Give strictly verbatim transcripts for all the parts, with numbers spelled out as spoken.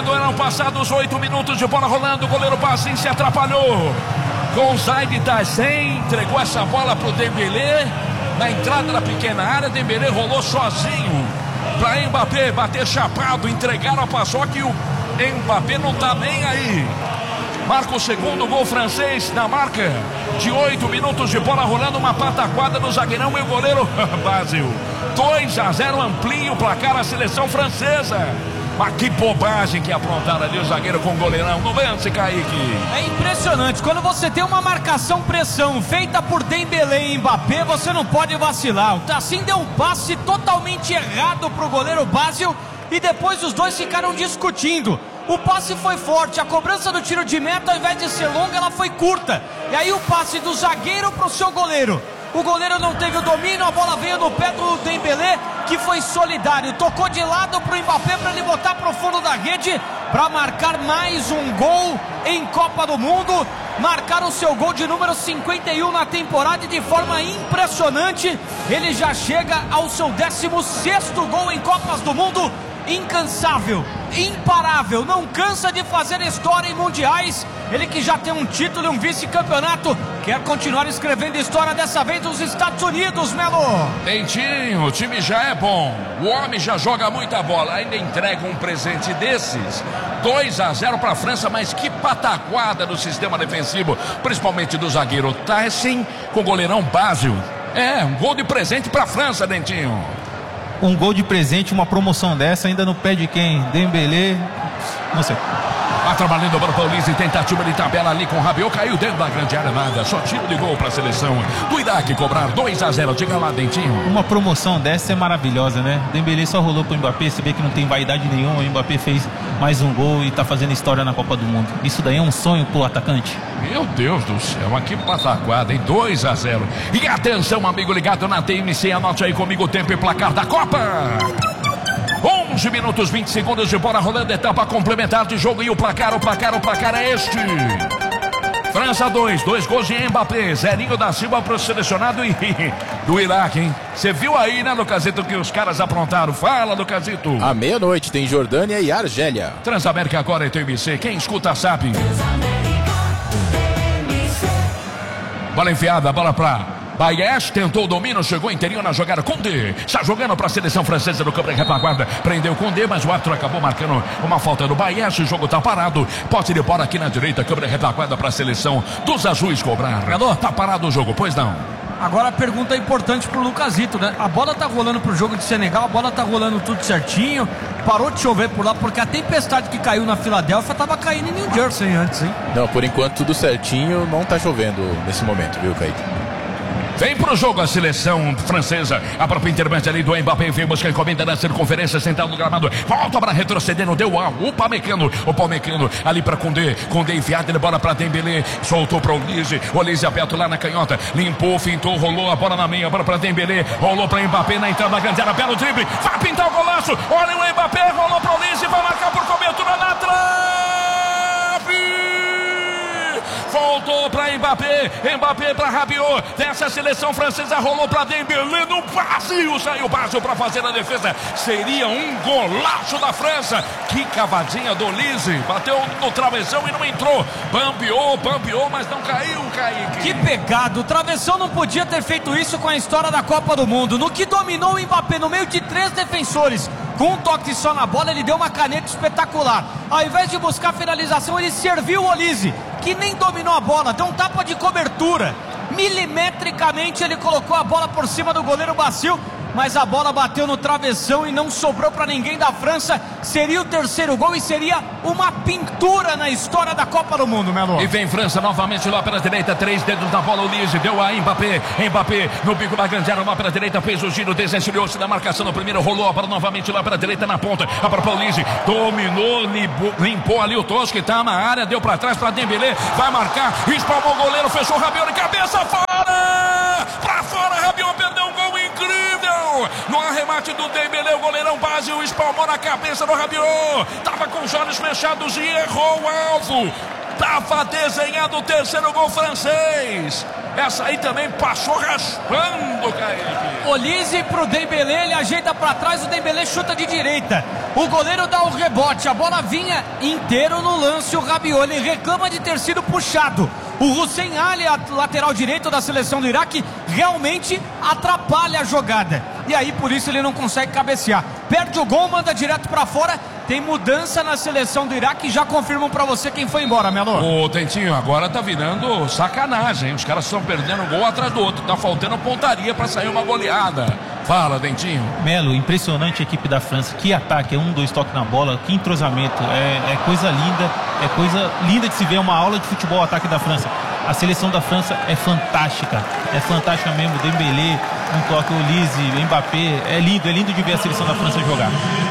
quando eram passados oito minutos de bola rolando, o goleiro Bassin se atrapalhou. Gonzalez Tassen entregou essa bola para o Dembélé na entrada da pequena área. Dembélé rolou sozinho para Mbappé bater chapado, entregaram a paçoca e o Mbappé não tá nem aí. Marca o segundo gol francês na marca de oito minutos de bola rolando, uma pataquada do zagueirão e o goleiro Basile. dois a zero, amplia o placar a seleção francesa. Mas que bobagem que aprontaram ali o zagueiro com o goleirão. No lance, Kaique. É impressionante. Quando você tem uma marcação-pressão feita por Dembélé e Mbappé, você não pode vacilar. O Tassin deu um passe totalmente errado pro goleiro Basile e depois os dois ficaram discutindo. O passe foi forte, a cobrança do tiro de meta, ao invés de ser longa, ela foi curta. E aí o passe do zagueiro pro seu goleiro. O goleiro não teve o domínio, a bola veio no pé do Dembélé, que foi solidário. Tocou de lado pro Mbappé para ele botar pro fundo da rede, para marcar mais um gol em Copa do Mundo. Marcar o seu gol de número cinquenta e um na temporada e de forma impressionante. Ele já chega ao seu décimo sexto gol em Copas do Mundo. Incansável, imparável, não cansa de fazer história em mundiais. Ele que já tem um título e um vice-campeonato, quer continuar escrevendo história, dessa vez dos Estados Unidos, Melo. Dentinho, o time já é bom, o homem já joga muita bola, ainda entrega um presente desses. dois a zero para a França, mas que pataquada do sistema defensivo, principalmente do zagueiro Tassen com o goleirão Basile. É, um gol de presente para a França, Dentinho. Um gol de presente, uma promoção dessa, ainda no pé de quem? Dembélé, não sei. Vai trabalhando para o Paulista, tentativa de tabela ali com o Rabiot, caiu dentro da grande área, nada, só tiro de gol para a seleção do Iraque cobrar dois a zero, diga lá, Dentinho. Uma promoção dessa é maravilhosa, né? Dembélé só rolou pro Mbappé, você vê que não tem vaidade nenhuma, o Mbappé fez mais um gol e tá fazendo história na Copa do Mundo. Isso daí é um sonho pro atacante. Meu Deus do céu, aqui pataquada, em dois a zero. E atenção, amigo ligado na T M C, anote aí comigo o tempo e placar da Copa. onze minutos, vinte segundos de bola rolando, etapa complementar de jogo e o placar, o placar, o placar é este. França dois, dois gols de Mbappé, Zerinho da Silva para o selecionado e do Iraque, hein? Você viu aí, né, Lucazito, que os caras aprontaram? Fala, Lucazito. À meia-noite tem Jordânia e Argélia. Transamérica agora é T M C, quem escuta sabe. Bola enfiada, bola pra Baez, tentou o domínio, chegou inteirinho na jogada. Condé está jogando para a seleção francesa do campo de retaguarda. Prendeu o Condé, mas o árbitro acabou marcando uma falta do Baez. O jogo está parado. Posse de bola aqui na direita, campo de retaguarda para a seleção dos azuis cobrar. Tá parado o jogo, pois não? Agora a pergunta é importante pro Lucazito, né? A bola tá rolando pro jogo de Senegal, a bola tá rolando tudo certinho. Parou de chover por lá, porque a tempestade que caiu na Filadélfia tava caindo em New Jersey antes, hein? Não, por enquanto tudo certinho, não tá chovendo nesse momento, viu, Kaique? Vem pro jogo a seleção francesa. A própria intervenção ali do Mbappé. Vem buscar encomenda na circunferência central do gramado. Volta para retroceder. Não deu a o Pamecano. O Pamecano ali para Condé. Condé enfiado. Ele bola para Dembélé. Soltou para o Olise. Olise aberto lá na canhota. Limpou, fintou, rolou a bola na meia. Bola para Dembélé. Rolou para Mbappé na entrada da grande área. Belo drible. Vai pintar o golaço. Olha o Mbappé. Rolou para o Olise. Vai marcar por cobertura na trave. Voltou para Mbappé, Mbappé para Rabiot, dessa seleção francesa rolou para Dembélé no Basile, saiu Basile para fazer a defesa, seria um golaço da França, que cavadinha do Olise, bateu no travessão e não entrou, bambeou, bambeou, mas não caiu, Kaique. Que pecado, o travessão não podia ter feito isso com a história da Copa do Mundo, no que dominou o Mbappé no meio de três defensores, com um toque só na bola, ele deu uma caneta espetacular, ao invés de buscar finalização, ele serviu o Olise, que nem dominou a bola, deu um tapa de cobertura, milimetricamente ele colocou a bola por cima do goleiro Basile, mas a bola bateu no travessão e não sobrou para ninguém da França. Seria o terceiro gol e seria uma pintura na história da Copa do Mundo, Melo. E vem França novamente lá pela direita, três dedos na bola, Olise deu a Mbappé, Mbappé no bico da grande área, lá pela direita, fez o giro, desencilhou-se da marcação no primeiro, rolou a bola novamente lá pela direita na ponta, a própria Olise dominou, limpou ali o Tosco que tá na área, deu para trás para Dembélé, vai marcar, espalmou o goleiro, fechou o Rabiot de cabeça, fora! Pra fora, Rabiot perdeu um gol incrível! No arremate do Dembélé, o goleirão Basile espalmou na cabeça do Rabiot. Tava com os olhos fechados e errou o alvo. Tava desenhado o terceiro gol francês. Essa aí também passou raspando, Kaique. Olise pro Dembélé, ele ajeita pra trás, o Dembélé chuta de direita. O goleiro dá o rebote, a bola vinha inteiro no lance, o Rabiot, ele reclama de ter sido puxado. O Hussein Ali, lateral direito da seleção do Iraque, realmente atrapalha a jogada. E aí por isso ele não consegue cabecear. Perde o gol, manda direto pra fora. Tem mudança na seleção do Iraque e já confirmam pra você quem foi embora, Melo. Ô, Dentinho, agora tá virando sacanagem. Os caras estão perdendo um gol atrás do outro. Tá faltando pontaria pra sair uma goleada. Fala, Dentinho. Melo, impressionante a equipe da França. Que ataque, é um, dois toques na bola, que entrosamento. É, é coisa linda, é coisa linda de se ver, uma aula de futebol, o ataque da França. A seleção da França é fantástica, é fantástica mesmo. Dembélé, um toque, Olise, Mbappé, é lindo, é lindo de ver a seleção da França jogar.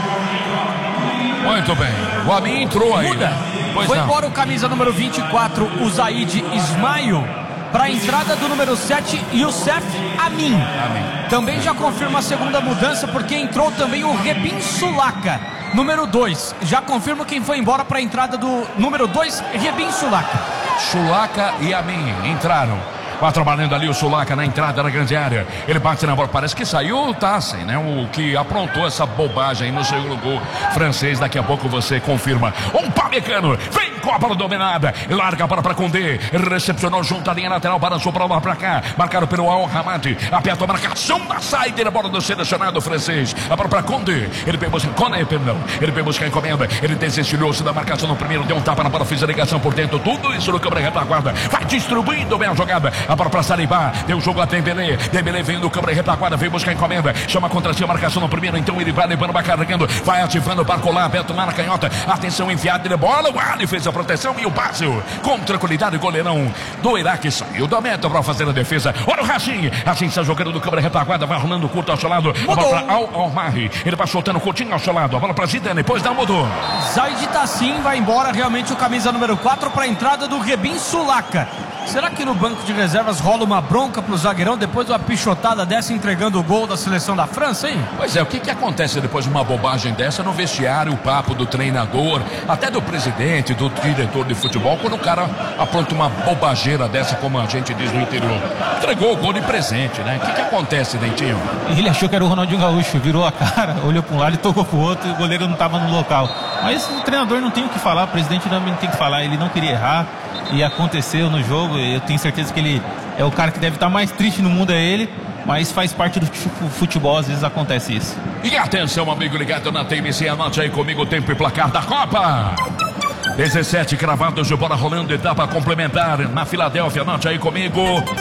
Muito bem, o Amin entrou aí. Muda. Pois Foi não. embora o camisa número vinte e quatro, o Zaid Ismail, para a entrada do número sete, Youssef Amin. Amin. Também já confirma a segunda mudança, porque entrou também o Rebin Sulaka, número dois. Já confirma quem foi embora para a entrada do número dois, Rebin Sulaka. Sulaka e Amin entraram. Vai trabalhando ali o Sulaka na entrada da grande área. Ele bate na bola. Parece que saiu o Tassen, né? O que aprontou essa bobagem no segundo gol francês. Daqui a pouco você confirma. Um Pamecano. Vem com a bola dominada. Larga a bola para Condé. Recepcionou junto à linha lateral. Balançou para lá para cá. Marcado pelo Al Hamad. Aperta a marcação da saída da bola do selecionado francês. A bola para Condé. Ele vem buscar. Condé, perdão. Ele vem buscar a encomenda. Ele desestilhou-se da marcação no primeiro. Deu um tapa na bola. Fez a ligação por dentro. Tudo isso no câmera retaguarda. Vai distribuindo bem a jogada. A bola para Saliba, deu jogo a Dembélé. Dembélé vem do câmera retaguarda, vem buscar a encomenda, chama contra si a marcação no primeiro, então ele vai levando, vai carregando, vai ativando o Barcola, aberto lá na canhota, atenção, enfiada de bola, o Ali fez a proteção e o passe com tranquilidade, o goleirão do Iraque saiu da meta para fazer a defesa. Olha o Rachin, Rachin está jogando do câmera retaguarda, vai rolando curto ao seu lado, a bola para Al-Almari, ele vai soltando curtinho ao seu lado, a bola para Zidane, depois dá mudou. Zaid Tassim vai embora, realmente o camisa número quatro para a entrada do Rebin Sulaka. Será que no banco de reservas rola uma bronca pro zagueirão depois de uma pichotada dessa entregando o gol da seleção da França, hein? Pois é, o que que acontece depois de uma bobagem dessa no vestiário, o papo do treinador, até do presidente, do diretor de futebol, quando o cara apronta uma bobageira dessa, como a gente diz no interior. Entregou o gol de presente, né? O que que acontece, Dentinho? Ele achou que era o Ronaldinho Gaúcho, virou a cara, olhou para um lado e tocou pro outro e o goleiro não estava no local. Mas o treinador não tem o que falar, o presidente também não tem o que falar, ele não queria errar e aconteceu no jogo. Eu tenho certeza que ele é o cara que deve estar mais triste no mundo, é ele, mas faz parte do futebol, às vezes acontece isso. E atenção, amigo ligado na T M C, anote aí comigo o tempo e placar da Copa. dezessete cravados de bola rolando, etapa complementar na Filadélfia, anote aí comigo.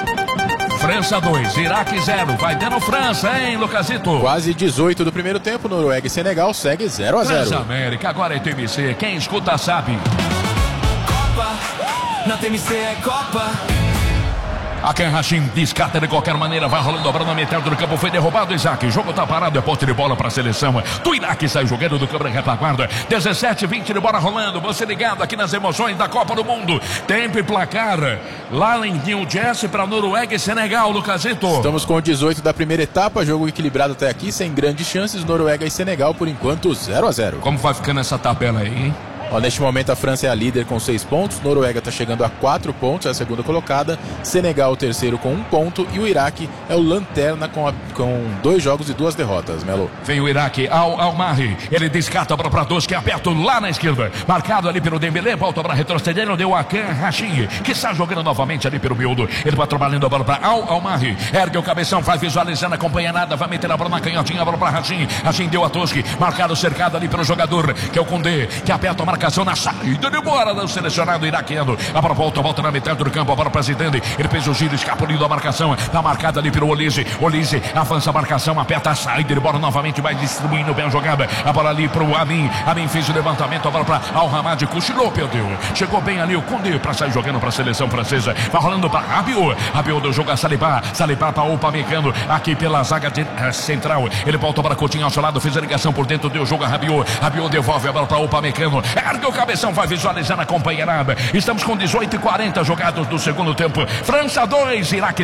França dois, Iraque zero, vai dando França, hein, Lucasito? Quase dezoito do primeiro tempo, Noruega e Senegal segue zero a zero. Transamérica, agora é T M C, quem escuta sabe. Copa, na T M C é Copa. Akan Hashim descarta de qualquer maneira, vai rolando a bola na metade do campo, foi derrubado Isaac, jogo tá parado, é posse de bola para a seleção do Iraque, sai jogando do câmera retaguarda, dezessete vinte de bola rolando, você ligado aqui nas emoções da Copa do Mundo, tempo e placar lá em New Jersey para Noruega e Senegal, Lucasito. Estamos com dezoito da primeira etapa, jogo equilibrado até aqui, sem grandes chances, Noruega e Senegal por enquanto zero a zero. Como vai ficando essa tabela aí, hein? Ó, neste momento a França é a líder com seis pontos, Noruega está chegando a quatro pontos, é a segunda colocada, Senegal o terceiro com um ponto e o Iraque é o lanterna com, a, com dois jogos e duas derrotas, Melo. Vem o Iraque, Al-Almari, ele descarta a bola para dois, que é aberto lá na esquerda, marcado ali pelo Dembélé, volta para retroceder, deu a Akan Hashim, que está jogando novamente ali pelo miúdo, ele vai trabalhando a bola para Al-Almari, ergue o cabeção, vai visualizando, acompanha nada, vai meter a bola na canhotinha, a bola para Hashim, Hashim deu a Toski, marcado, cercado ali pelo jogador, que é o Condé, que aperta a marcação na saída de bola do selecionado iraquiano. A bola volta, volta na metade do campo, a bola para Zidane. Ele fez o giro, escapulindo a marcação. Está marcada ali pelo Olise. Olise avança a marcação, aperta a saída de bola novamente, vai distribuindo bem a jogada. A bola ali para o Amin. Amin fez o levantamento, a bola para Al-Hamad, cochilou, perdeu. Chegou bem ali o Condé para sair jogando para a seleção francesa. Vai rolando para Rabiot. Rabiot do jogo a Saliba. Saliba para o Upamecano aqui pela zaga de, uh, central. Ele volta para Coutinho ao seu lado, fez a ligação por dentro, deu jogo a Rabiot. Rabiot devolve a bola para o Upamecano. Ergue o cabeção, vai visualizando a companheirada. Estamos com dezoito e quarenta jogados do segundo tempo. França dois, Iraque zero.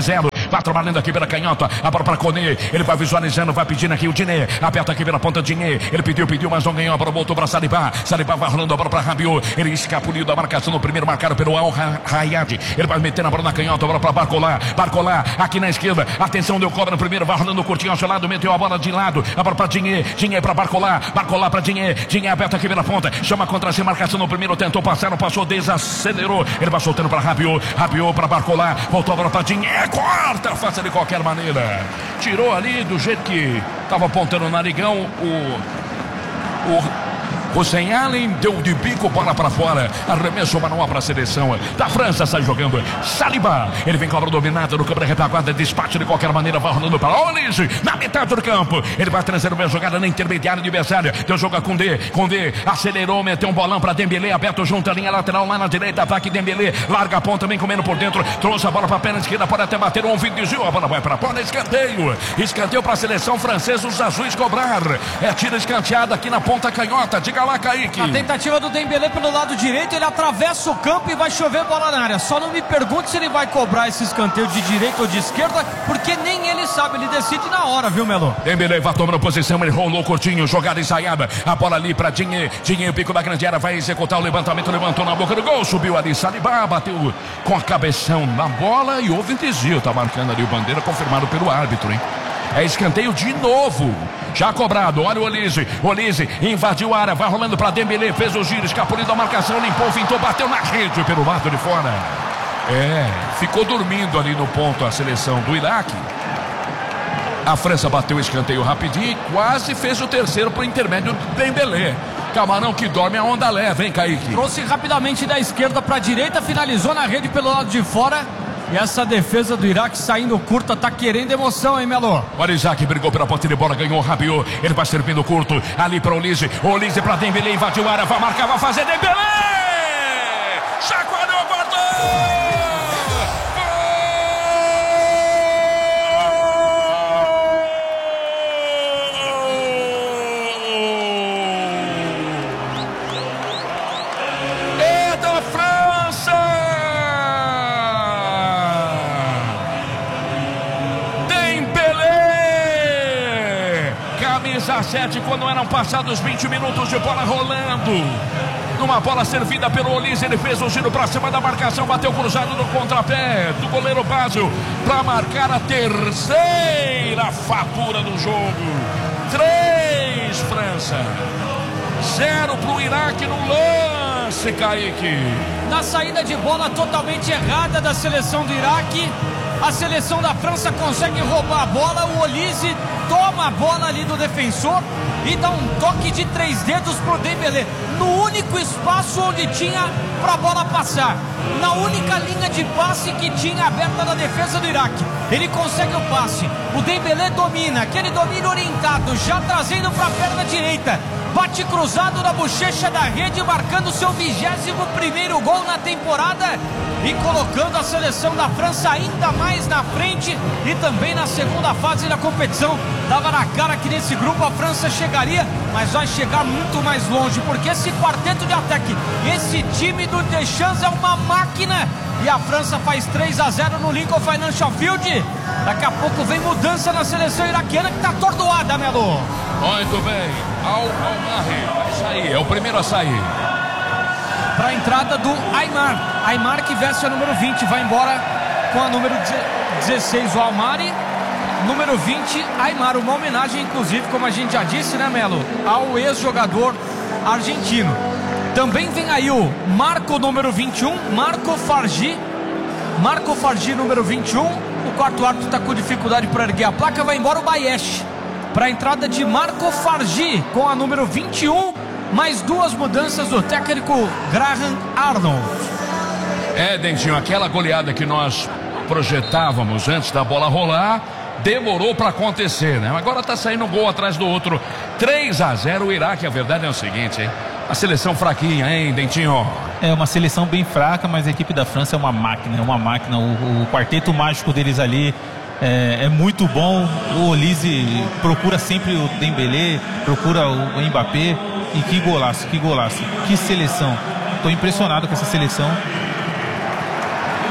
vai trabalhando aqui pela canhota, a bola para Koné, ele vai visualizando, vai pedindo aqui o Diné, aperta aqui pela ponta Diné, ele pediu, pediu, mas não ganhou, a bola voltou para Saliba, Saliba vai rolando a bola para Rabiot, ele escapuliu da marcação no primeiro, marcado pelo Al Hayad, ele vai metendo a bola na canhota, a bola para Barcola, Barcola aqui na esquerda, atenção, deu cobra no primeiro, vai rolando curtinho ao seu lado, meteu a bola de lado, a bola para Diné, Diné para Barcola, Barcola para Diné, Diné aperta aqui pela ponta, chama contra si, marcação no primeiro, tentou passar, não passou, desacelerou, ele vai soltando para Rabiot, Rabiot para Barcola, voltou a bola para Diné, corta, faça de qualquer maneira, tirou ali do jeito que estava apontando o narigão, o o Hussein Allen deu de bico, bola para fora, arremesso manual para a seleção da França, sai jogando Saliba, ele vem com a bola dominada no campo da retaguarda, despacha de qualquer maneira, vai rolando para Olise, na metade do campo, ele vai trazendo uma jogada na intermediária adversária, deu jogo a Koundé, Koundé acelerou, meteu um bolão para Dembélé, aberto junto à linha lateral, lá na direita, ataque Dembélé, larga a ponta, vem comendo por dentro, trouxe a bola para a perna esquerda, pode até bater um ouvido, desviou, a bola vai para a bola, escanteio, escanteio para a seleção francesa, os azuis cobrar, é tiro escanteado aqui na ponta canhota, diga lá, Kaique. A tentativa do Dembélé pelo lado direito, ele atravessa o campo e vai chover bola na área. Só não me pergunte se ele vai cobrar esse escanteio de direita ou de esquerda, porque nem ele sabe, ele decide na hora, viu, Melo? Dembélé vai tomando posição, ele rolou curtinho, jogada ensaiada, a bola ali para Diné, Diné, o pico da grande área, vai executar o levantamento, levantou na boca do gol, subiu ali, Saliba, bateu com a cabeção na bola e houve um desvio, tá marcando ali o bandeira, confirmado pelo árbitro, hein? É escanteio de novo, já cobrado, olha o Olise, Olise invadiu a área, vai rolando para Dembélé, fez o giro, escapuliu da marcação, limpou, fintou, bateu na rede pelo lado de fora. É, ficou dormindo ali no ponto a seleção do Iraque. A França bateu o escanteio rapidinho e quase fez o terceiro por intermédio do Dembélé. Camarão que dorme a onda leva, hein, Kaique? Trouxe rapidamente da esquerda para a direita, finalizou na rede pelo lado de fora. E essa defesa do Iraque saindo curta, tá querendo emoção, hein, Melo? O Isaac brigou pela ponta de bola, ganhou o Rabiot. Ele vai servindo curto, ali para o Olise. Olise para Dembélé, invadiu a área, vai marcar, vai fazer Dembélé! Chacoalhou, guardou! sete quando eram passados vinte minutos de bola rolando. Numa bola servida pelo Olise, ele fez o giro para cima da marcação, bateu cruzado no contrapé do goleiro Basel para marcar a terceira fatura do jogo. Três França, zero para o Iraque no lance, Kaique. Na saída de bola totalmente errada da seleção do Iraque, a seleção da França consegue roubar a bola, o Olise toma a bola ali do defensor e dá um toque de três dedos pro Dembélé, no único espaço onde tinha pra bola passar, na única linha de passe que tinha aberta na defesa do Iraque. Ele consegue o passe, o Dembélé domina, aquele domínio orientado, já trazendo pra perna direita, bate cruzado na bochecha da rede, marcando seu vigésimo primeiro gol na temporada e colocando a seleção da França ainda mais na frente e também na segunda fase da competição. Dava na cara que nesse grupo a França chegaria, mas vai chegar muito mais longe, porque esse quarteto de ataque, esse time do Deschamps é uma máquina. E a França faz três a zero no Lincoln Financial Field. Daqui a pouco vem mudança na seleção iraquiana que está atordoada, Melo. Muito bem, Al-Almari vai sair, é o primeiro a sair. Para a entrada do Aimar, Aimar que veste a número vinte, vai embora com a número dezesseis, o Almari. Número vinte, Aimar, uma homenagem inclusive, como a gente já disse, né, Melo, ao ex-jogador argentino. Também vem aí o Marco, número vinte e um, Marco Fargi. Marco Fargi, número vinte e um. O quarto árbitro está com dificuldade para erguer a placa. Vai embora o Bayesh. Para a entrada de Marco Fargi, com a número vinte e um. Mais duas mudanças do técnico Graham Arnold. É, Dentinho, aquela goleada que nós projetávamos antes da bola rolar, demorou para acontecer, né? Agora tá saindo um gol atrás do outro. três a zero o Iraque. A verdade é o seguinte, hein? A seleção fraquinha, hein, Dentinho? É uma seleção bem fraca, mas a equipe da França é uma máquina, é uma máquina. O, o quarteto mágico deles ali é, é muito bom. O Olise procura sempre o Dembélé, procura o Mbappé. E que golaço, que golaço, que seleção. Estou impressionado com essa seleção.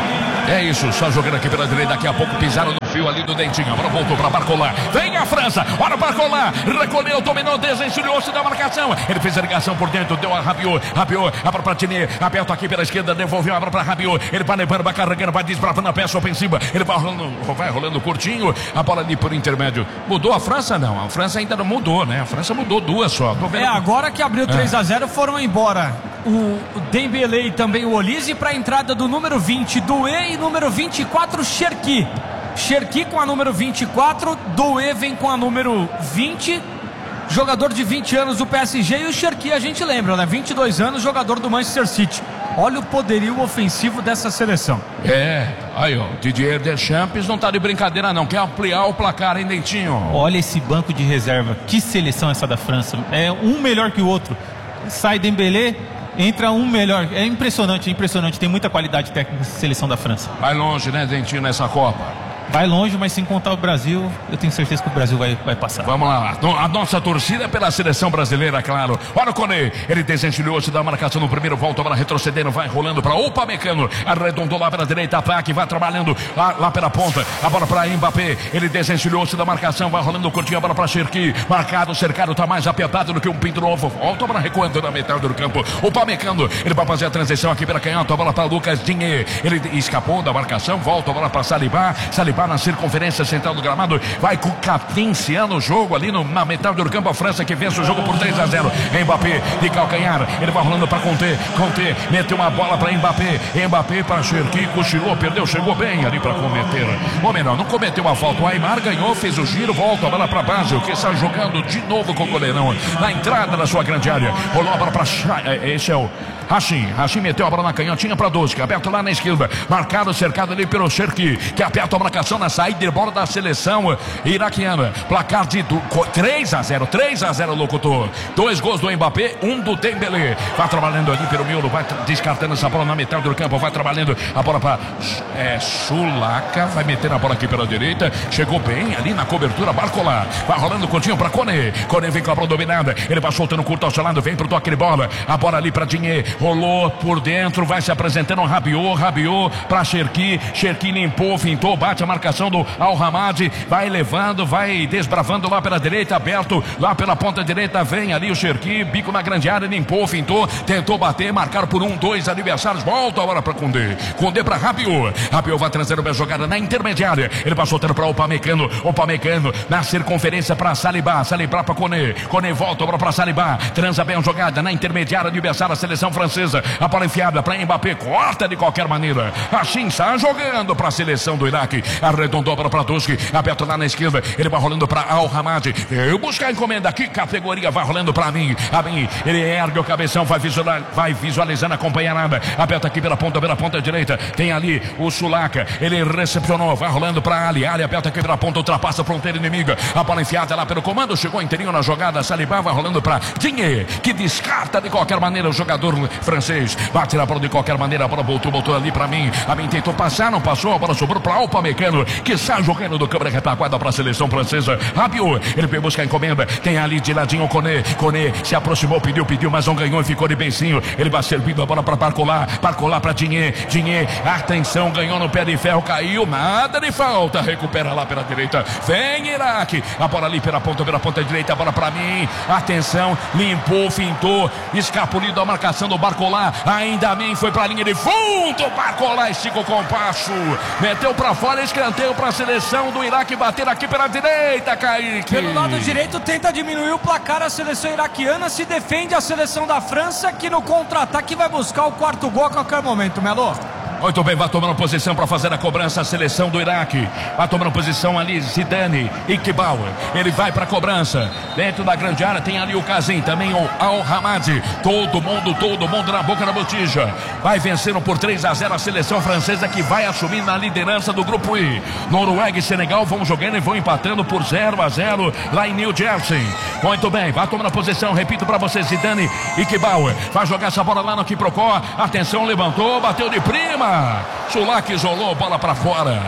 É isso, só jogando aqui pela direita. Daqui a pouco pisaram no fio ali do Dentinho. Agora voltou para Barcola. Vem a França. Olha o Barcola. Recolheu, dominou, desencilhou-se da marcação. Ele fez a ligação por dentro. Deu a Rabiot. Rabiot. Abra para Tinier. Aberto aqui pela esquerda. Devolveu. Abra para Rabiot. Ele vai levando, vai carregando, vai desbravando a peça ofensiva. Ele vai rolando, vai rolando curtinho. A bola ali por intermédio. Mudou a França? Não. A França ainda não mudou, né? A França mudou duas só. Tô vendo... É, agora que abriu três a zero, foram embora o Dembélé e também o Olise para a entrada do número vinte, Doué, e número vinte e quatro, Cherki. Cherki com a número vinte e quatro, Doué vem com a número vinte, jogador de vinte anos do P S G, e o Cherki a gente lembra, né? vinte e dois anos, jogador do Manchester City. Olha o poderio ofensivo dessa seleção. É, aí ó, Didier Deschamps não tá de brincadeira não, quer ampliar o placar, hein, Dentinho? Olha esse banco de reserva, que seleção essa da França, é um melhor que o outro. Sai Dembélé, entra um melhor, é impressionante, é impressionante, tem muita qualidade técnica essa seleção da França. Vai longe, né, Dentinho, nessa Copa? Vai longe, mas sem contar o Brasil, eu tenho certeza que o Brasil vai, vai passar. Vamos lá, a nossa torcida é pela seleção brasileira, claro. Olha o Koné, ele desencilhou-se da marcação no primeiro, volta para retrocedendo, vai rolando para Upamecano, arredondou lá pela direita, ataque, vai trabalhando lá, lá pela ponta, a bola para Mbappé, ele desencilhou-se da marcação, vai rolando curtinho, a bola para Cherki, marcado, cercado, tá mais apertado do que um pinto novo, volta para recuando na metade do campo, Upamecano, ele vai fazer a transição aqui pela canhota, a bola para Lucas Digne, ele escapou da marcação, volta a bola para Saliba, Saliba na circunferência central do gramado, vai cadenciando o jogo ali no, na metade do campo. A França que vence o jogo por três a zero. Mbappé de calcanhar, ele vai rolando para Conté, Conté meteu uma bola para Mbappé, Mbappé para Cherki, cochilou, perdeu, chegou bem ali para cometer. Ou melhor, não cometeu a falta. O Aimar ganhou, fez o giro, volta a bola para base, o que está jogando de novo com o goleirão na entrada da sua grande área. Rolou a bola para esse é o Hashim, Hashim meteu a bola na canhotinha para Dosk, aberto lá na esquerda, marcado, cercado ali pelo Cherki, que aperta a marcação na saída de bola da seleção iraquiana. Placar de três a zero, três a zero, locutor. Dois gols do Mbappé, um do Dembélé. Vai trabalhando ali pelo miolo, vai descartando essa bola na metade do campo, vai trabalhando a bola para é, Sulaka, vai meter a bola aqui pela direita, chegou bem ali na cobertura, Barcola, vai rolando curtinho para Koné, Koné vem com a bola dominada, ele vai soltando curto ao seu lado, vem pro toque de bola, a bola ali para Digne, rolou por dentro, vai se apresentando Rabiot, Rabiot para Cherki, Cherki limpou, fintou, bate a marcação do Al-Hamad, vai levando, vai desbravando lá pela direita, aberto lá pela ponta direita, vem ali o Cherki, bico na grande área, limpou, fintou, tentou bater, marcaram por um, dois adversários, volta agora para Koundé, Koundé para Rabiot, Rabiot vai trazendo a jogada na intermediária, ele vai soltando para Upamecano, Upamecano na circunferência para Saliba, Saliba para Koné, Koné volta agora para Saliba, transa bem a jogada na intermediária, adversária, a seleção francesa, a bola enfiada para Mbappé, corta de qualquer maneira, assim está jogando para a seleção do Iraque, arredondou para Dosk, aberto lá na esquerda, ele vai rolando para Al-Hamad, eu buscar a encomenda, que categoria, vai rolando para mim, a mim, ele ergue o cabeção, vai, visualizar, vai visualizando a companheirada, aberto aqui pela ponta, pela ponta direita, tem ali o Sulaka, ele recepcionou, vai rolando para Ali, Ali aberto aqui pela ponta, ultrapassa a fronteira inimiga, a bola enfiada lá pelo comando, chegou inteirinho na jogada, Saliba vai rolando para Digne, que descarta de qualquer maneira o jogador francês, bate na bola de qualquer maneira, a bola voltou, voltou ali para mim, a mim tentou passar, não passou, a bola sobrou para Upamecano, que sai jogando do câmera retaguarda para a seleção francesa. Rabiot, ele foi buscar a encomenda, tem ali de ladinho o Koné, Koné se aproximou, pediu, pediu, mas não ganhou e ficou de bencinho, ele vai servindo a bola para Barcola, Barcola para Digne, Digne, atenção, ganhou no pé de ferro, caiu, nada de falta, recupera lá pela direita, vem Iraque, a bola ali pela ponta, pela ponta direita, a bola para mim, atenção, limpou, fintou, escapulido a marcação do Barcola, ainda bem, foi para a linha de fundo, Barcola estica o compasso, meteu para fora, escanteio para a seleção do Iraque bater aqui pela direita, Kaique. Pelo lado direito tenta diminuir o placar a seleção iraquiana, se defende a seleção da França, que no contra-ataque vai buscar o quarto gol a qualquer momento, Melo. Muito bem, vai tomando posição para fazer a cobrança a seleção do Iraque. Vai tomando posição ali Zidane Iqbal. Ele vai para a cobrança. Dentro da grande área tem ali o Kazim, também o Al-Hamad. Todo mundo, todo mundo na boca da botija. Vai vencendo por três a zero a seleção francesa, que vai assumir na liderança do grupo I. Noruega e Senegal vão jogando e vão empatando por zero a zero lá em New Jersey. Muito bem, vai tomando posição, repito para você, Zidane Iqbal. Vai jogar essa bola lá no Quiprocó. Atenção, levantou, bateu de prima. Sulak isolou, bola para fora.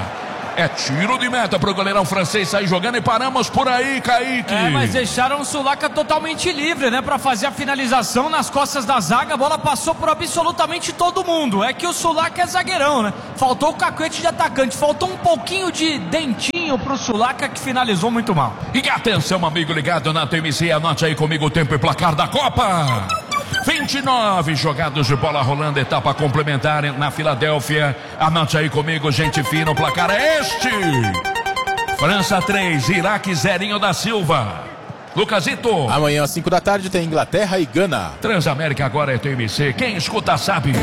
É tiro de meta pro goleirão francês sair jogando e paramos por aí, Kaique. É, mas deixaram o Sulaka totalmente livre, né? Pra fazer a finalização nas costas da zaga. A bola passou por absolutamente todo mundo. É que o Sulaka é zagueirão, né? Faltou o cacuete de atacante. Faltou um pouquinho de dentinho pro Sulaka, que finalizou muito mal. E atenção, amigo ligado na T M C. Anote aí comigo o tempo e placar da Copa. vinte e nove jogados de bola rolando, etapa complementar na Filadélfia. Anote aí comigo, gente fina, o placar é este: França três, Iraque zerinho da Silva. Lucasito. Amanhã às cinco da tarde tem Inglaterra e Gana. Transamérica agora é T M C, quem escuta sabe.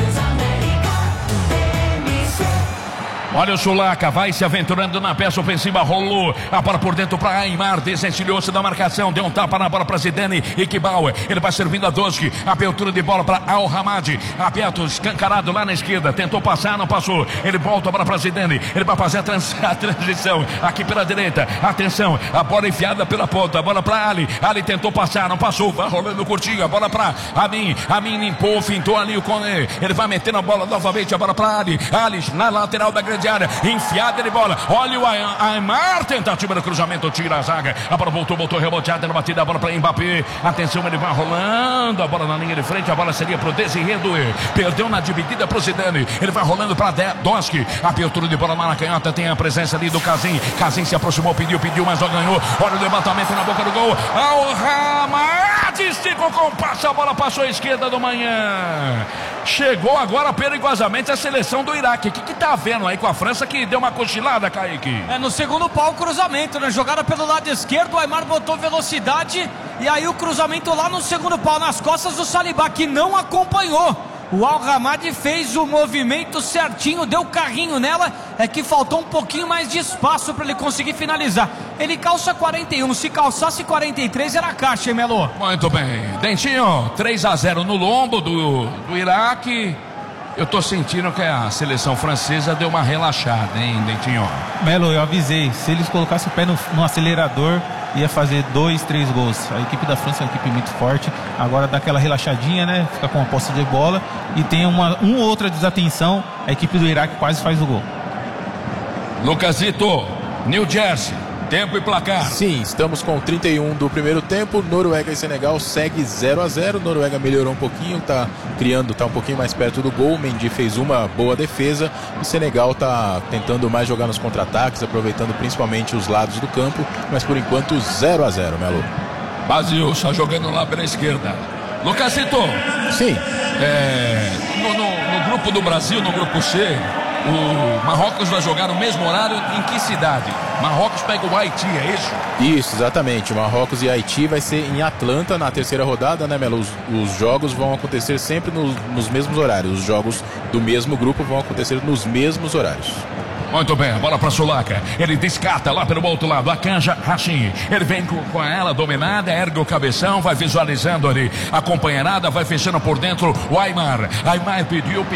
Olha o Sulaka, vai se aventurando na peça ofensiva, rolou a bola por dentro para Aimar, desencilhou-se da marcação, deu um tapa na bola para Zidane e Kibauer, ele vai servindo a Doski, abertura de bola para Al-Hamad, aberto, escancarado lá na esquerda, tentou passar, não passou, ele volta a bola para Zidane, ele vai fazer a, trans, a transição aqui pela direita, atenção, a bola enfiada pela ponta, a bola para Ali, Ali tentou passar, não passou, vai rolando curtinho, a bola para Amin, Amin limpou, fintou ali o Kone, ele vai metendo a bola novamente, a bola para Ali, Ali na lateral da grande área, enfiada de bola, olha o Aimar, tentativa do cruzamento, tira a zaga, a bola voltou, voltou reboteada na batida, a bola para Mbappé, atenção, ele vai rolando, a bola na linha de frente, a bola seria pro Desiré Doué, perdeu na dividida pro Zidane, ele vai rolando para Doski, abertura de bola lá na canhota, tem a presença ali do Casim, Casim se aproximou, pediu, pediu, mas não ganhou, olha o levantamento na boca do gol, Al-Hamad esticou com o passe, a bola passou à esquerda do Manhã, chegou agora perigosamente a seleção do Iraque. O que que tá vendo aí com a França que deu uma cochilada, Kaique? É, no segundo pau o cruzamento, né? Jogada pelo lado esquerdo, o Aimar botou velocidade e aí o cruzamento lá no segundo pau, nas costas do Saliba, que não acompanhou. O Al-Hamad fez o movimento certinho, deu carrinho nela, é que faltou um pouquinho mais de espaço para ele conseguir finalizar. Ele calça quarenta e um, se calçasse quarenta e três era caixa, hein, Melo? Muito bem, Dentinho, três a zero no lombo do, do Iraque. Eu tô sentindo que a seleção francesa deu uma relaxada, hein, Dentinho? Melo, eu avisei, se eles colocassem o pé no, no acelerador, ia fazer dois, três gols. A equipe da França é uma equipe muito forte. Agora dá aquela relaxadinha, né? Fica com a posse de bola e tem uma, uma outra desatenção. A equipe do Iraque quase faz o gol. Lucasito, New Jersey, tempo e placar. Sim, estamos com trinta e um do primeiro tempo. Noruega e Senegal segue zero a zero. Noruega melhorou um pouquinho, tá criando, tá um pouquinho mais perto do gol. Mendy fez uma boa defesa. O Senegal tá tentando mais jogar nos contra-ataques, aproveitando principalmente os lados do campo, mas por enquanto zero a zero, Melo. Basil está jogando lá pela esquerda. Lucasito. Sim. É, no, no, no grupo do Brasil, no grupo C, o Marrocos vai jogar no mesmo horário em que cidade? Marrocos pega o Haiti, é isso? Isso, exatamente. Marrocos e Haiti vai ser em Atlanta na terceira rodada, né, Melo? Os, os jogos vão acontecer sempre no, nos mesmos horários. Os jogos do mesmo grupo vão acontecer nos mesmos horários. Muito bem, a bola para Sulaka. Ele descarta lá pelo outro lado. A Canja Hashim. Ele vem com, com ela dominada, ergue o cabeção, vai visualizando ali a companheirada, vai fechando por dentro o Aimar. Aimar pediu.